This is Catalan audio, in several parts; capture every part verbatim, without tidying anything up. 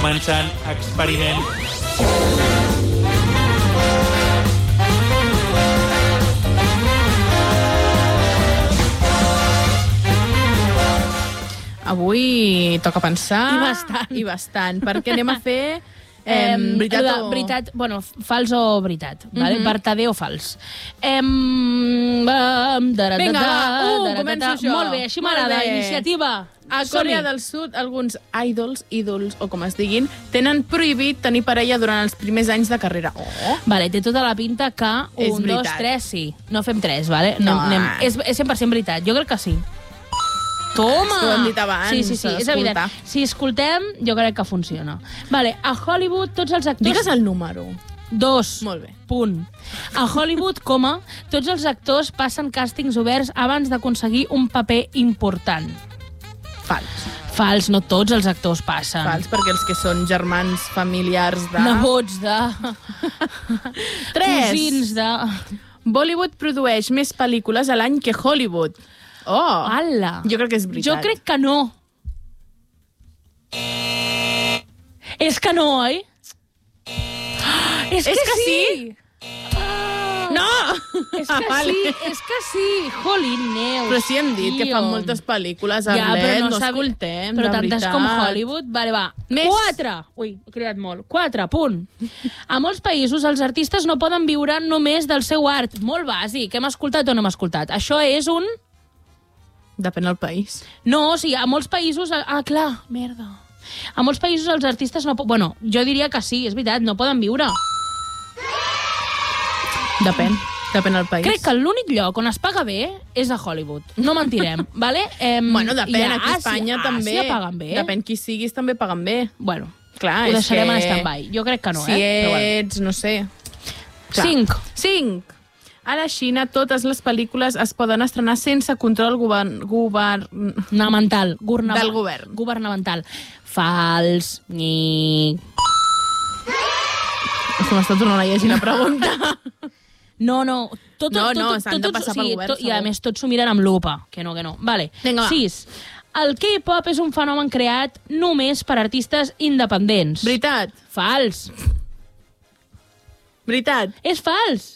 començant experiment. Avui toca pensar... I bastant. I bastant, perquè anem a fer... Eh, veritat o... veritat, bueno, fals o veritat, vale? Mhm. Vertader o fals. Eh, Vinga, Vinga, va, uh, començo jo. Molt bé, així Molt m'agrada, bé. iniciativa. A Corea del Sud, alguns idols, ídols, o com es diguin, tenen prohibit tenir parella durant els primers anys de carrera. Oh. Vale, té tota la pinta que És un, dos, veritat. tres, sí. No fem tres, vale? No. Anem, anem. És, és cent per cent veritat, jo crec que sí. Toma! És que ho hem dit abans, Sí, sí, sí, s'ha és d'escoltar. evident. Si escoltem, jo crec que funciona. Vale, a Hollywood tots els actors... Digues el número. Dos. Molt bé. Punt. A Hollywood, coma, tots els actors passen càstings oberts abans d'aconseguir un paper important. Fals. Fals, no tots els actors passen. Fals, perquè els que són germans familiars de... Nebots de... Tres. Cosins de... Bollywood produeix més pel·lícules a l'any que Hollywood. Oh! Ala! Jo crec que és veritat. Jo crec que no. És que no, oi? És, És que sí? Ah. No! És que sí, és que sí. Holy Neus. Però sí hem dit que tio. fan moltes pel·lícules, Ja, Arlet, però no, no sabi- escoltem, Però de tantes veritat. com Hollywood. Vale, va. Més. Quatre. Ui, he cridat molt. Quatre, punt. A molts països els artistes no poden viure només del seu art. Molt bàsic. Hem escoltat o no hem escoltat? Això és un... Depèn del país. No, o sigui, a molts països... Ah, clar, merda. A molts països els artistes no... po- Bueno, jo diria que sí, és veritat, no poden viure. Depèn. Depèn del país. Crec que l'únic lloc on es paga bé és a Hollywood. No mentirem, vale? Eh, Bueno, depèn. Aquí a Àsia- Espanya també. Àsia paguen bé. Depèn qui siguis, també paguen bé. Bueno, Clar, ho és deixarem que... en stand-by. Jo crec que no, si eh? Però bueno. ets, no sé... Cinc. Cinc. A la Xina, totes les pel·lícules es poden estrenar sense control govern... govern... Governamental. Gurna... Del govern. Governamental. Fals. Ni... És que m'està tornant a llegir la pregunta. No, no. Tot, No, tot, no, tot, s'han de tots- passar pel govern, tot, I a segur. més tots s'ho miren amb lupa. Que no, que no. Vale. Vinga, va. Sis. El K-pop és un fenomen creat només per artistes independents. Veritat. Fals. Veritat. És fals.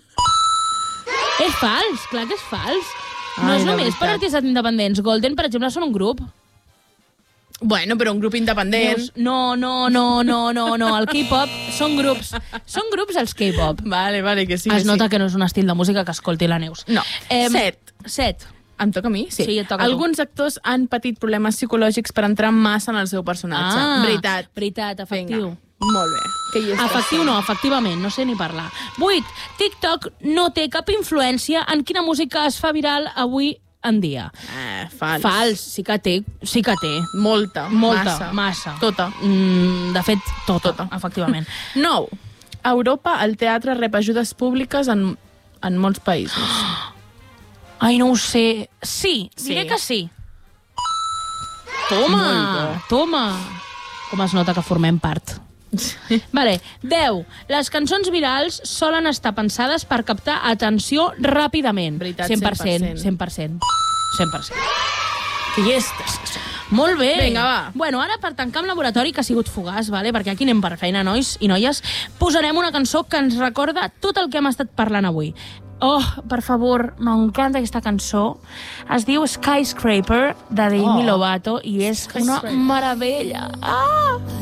És fals, clar que és fals. No Ai, és la només per veritat. artistes independents. Golden, per exemple, són un grup. Bueno, però un grup independent... Dius, no, no, no, no, no, no. El K-pop són grups. Són grups els K-pop. Vale, vale, que sí, Es que nota sí. que no és un estil de música que escolti la Neus. No. Set. Set. Em toca a mi? Sí. Sí, et toca a tu. Alguns actors han patit problemes psicològics per entrar massa en el seu personatge. Ah, Veritat. Veritat, efectiu. Vinga. Molt bé. Que hi estàs. Efectiu no, efectivament, no sé ni parlar. Vuit. TikTok no té cap influència en quina música es fa viral avui en dia. Eh, fals. Fals, sí que té, sí que té. Molta. Molta, Massa. massa. Tota. Mm, de fet, tota, Tota. efectivament. Nou. A Europa, el teatre rep ajudes públiques en, en molts països. Ai, no ho sé. Sí, Sí. diré que sí. Molt Toma, bo. toma. Com es nota que formem part. Vale, deu. Les cançons virals solen estar pensades per captar atenció ràpidament. Veritat, cent per cent. cent cent per cent. cent per cent. Que llestes. Molt bé. Vinga, va. Bueno, ara per tancar amb laboratori, que ha sigut fugaç, vale? Perquè aquí anem per feina, nois i noies, posarem una cançó que ens recorda tot el que hem estat parlant avui. Oh, per favor, m'encanta aquesta cançó. Es diu Skyscraper, de Demi Oh. Lovato, i és una Skyscraper. meravella. Ah!